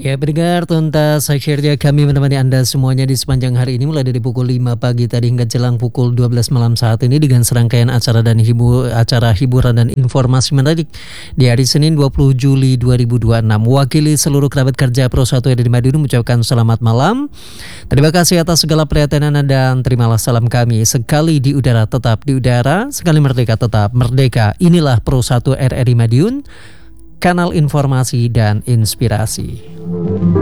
Oke, pendengar tuntas akhirnya kami menemani Anda semuanya di sepanjang hari ini mulai dari pukul 5 pagi tadi hingga jelang pukul 12 malam saat ini dengan serangkaian acara dan acara hiburan dan informasi menarik di hari Senin 20 Juli 2026. Mewakili seluruh kerabat kerja Pro 1 yang ada di Madiun mengucapkan selamat malam. Terima kasih atas segala perhatian Anda dan terimalah salam kami. Sekali di udara tetap di udara, sekali merdeka tetap merdeka. Inilah Pro 1 RRI Madiun, kanal informasi dan inspirasi.